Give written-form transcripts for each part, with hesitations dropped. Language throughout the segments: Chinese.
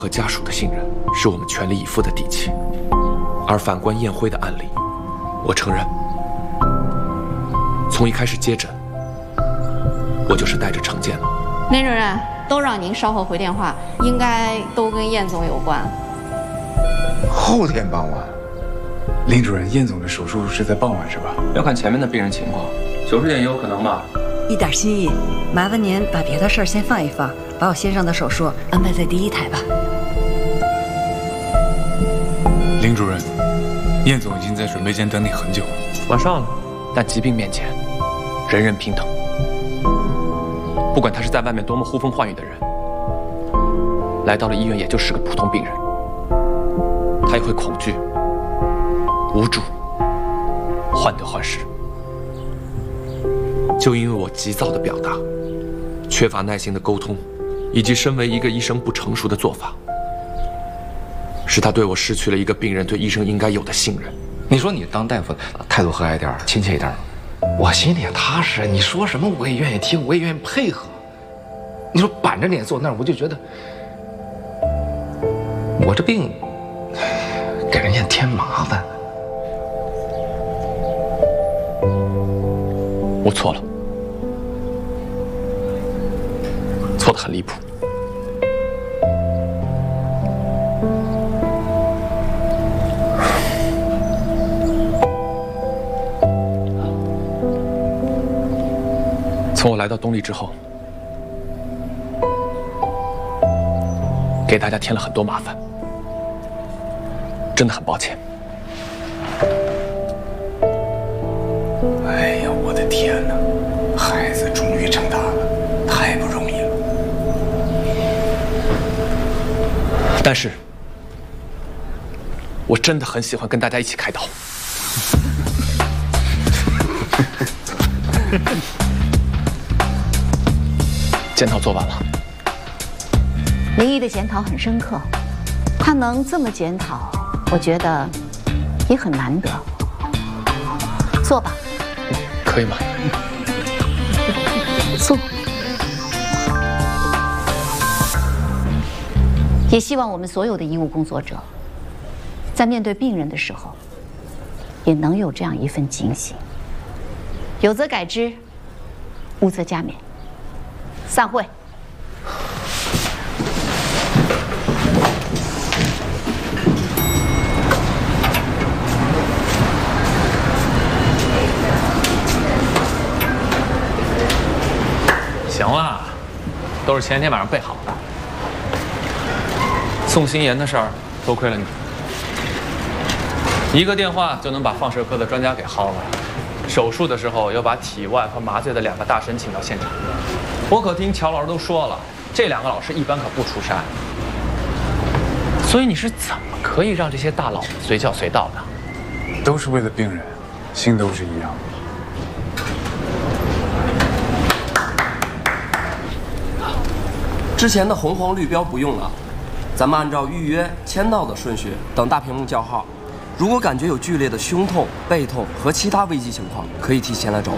和家属的信任是我们全力以赴的底气。而反观燕辉的案例，我承认，从一开始接诊，我就是带着成见的。 林主任，都让您稍后回电话，应该都跟燕总有关。 后天傍晚，林主任，燕总的手术是在傍晚是吧？ 要看前面的病人情况，90点也有可能吧。 一点心意，麻烦您把别的事儿先放一放，把我先生的手术安排在第1台吧。 林主任，燕总已经在准备间等你很久了。 晚上了，但疾病面前，人人平等。不管他是在外面多么呼风唤雨的人，来到了医院也就是个普通病人，他也会恐惧、无助、患得患失。就因为我急躁的表达，缺乏耐心的沟通，以及身为一个医生不成熟的做法，使他对我失去了一个病人对医生应该有的信任。 你说你当大夫态度和蔼点，亲切一点，我心里也踏实。你说什么我也愿意听，我也愿意配合。你说板着脸坐那儿，我就觉得我这病给人家添麻烦。 我错了，错得很离谱。从我来到东丽之后，给大家添了很多麻烦，真的很抱歉。 哎呀，我的天哪！孩子终于长大了，太不容易了。 但是，我真的很喜欢跟大家一起开刀。检讨做完了。 林毅的检讨很深刻，他能这么检讨，我觉得也很难得。坐吧。 可以吗？ 坐。也希望我们所有的医务工作者，在面对病人的时候，也能有这样一份警醒。有则改之，无则加勉。散会。 行了，都是前天晚上备好的。宋心妍的事儿，多亏了你，一个电话就能把放射科的专家给薅了。手术的时候又把体外和麻醉的2个大神请到现场。我可听乔老师都说了，这2个老师一般可不出山。所以你是怎么可以让这些大佬随叫随到的？ 都是为了病人，心都是一样的。 之前的红黄绿标不用了，咱们按照预约、签到的顺序等大屏幕叫号。如果感觉有剧烈的胸痛、背痛和其他危急情况，可以提前来找我。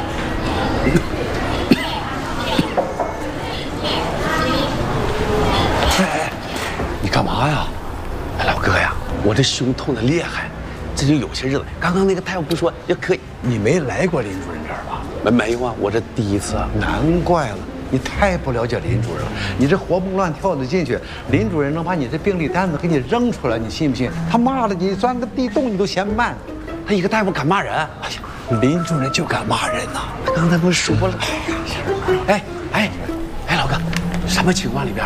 哎，你干嘛呀？哎，老哥呀，我这胸痛的厉害，这就有些日子。刚刚那个大夫不说也可以， 你没来过林主任这儿吧？ 没有啊，我这第一次。 难怪了。你太不了解林主任了，你这活蹦乱跳的进去，林主任能把你这病历单子给你扔出来，你信不信？他骂了你，钻个地洞你都嫌慢。 他一个大夫敢骂人？哎呀，林主任就敢骂人呐！ 他刚才不是说了？哎，老哥，什么情况里边？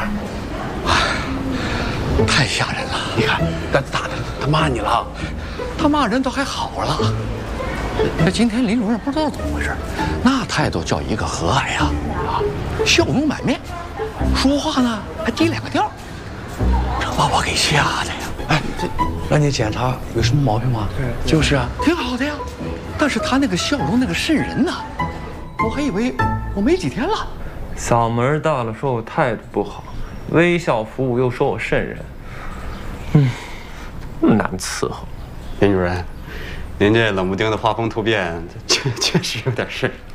太吓人了！ 你看，他骂你了？ 他骂人倒还好了。那今天林主任不知道怎么回事，那态度叫一个和蔼呀，笑容满面，说话呢还低2个调，这把我给吓的呀！哎，这让你检查有什么毛病吗？就是啊，挺好的呀。但是他那个笑容那个瘆人呐，我还以为我没几天了。 嗓门大了说我态度不好，微笑服务又说我瘆人，难伺候。 林主任。您这冷不丁的画风突变，确实有点事。